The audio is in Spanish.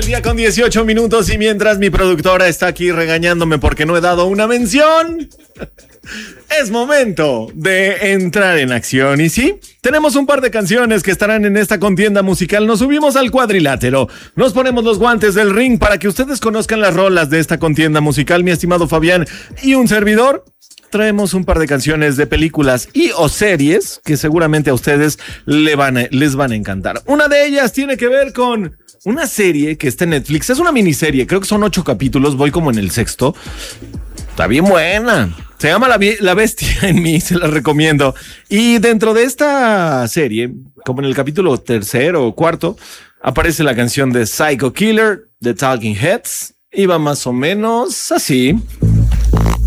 día con 18 minutos y mientras mi productora está aquí regañándome porque no he dado una mención, es momento de entrar en acción. Y sí, tenemos un par de canciones que estarán en esta contienda musical. Nos subimos al cuadrilátero, nos ponemos los guantes del ring para que ustedes conozcan las rolas de esta contienda musical, mi estimado Fabián y un servidor. Traemos un par de canciones de películas y o series que seguramente a ustedes les van a encantar. Una de ellas tiene que ver con una serie que está en Netflix. Es una miniserie, creo que son 8 capítulos, voy como en el sexto. Está bien buena. Se llama La Bestia en mí, se la recomiendo. Y dentro de esta serie, como en el capítulo 3 o 4, aparece la canción de Psycho Killer, de Talking Heads. Y va más o menos así.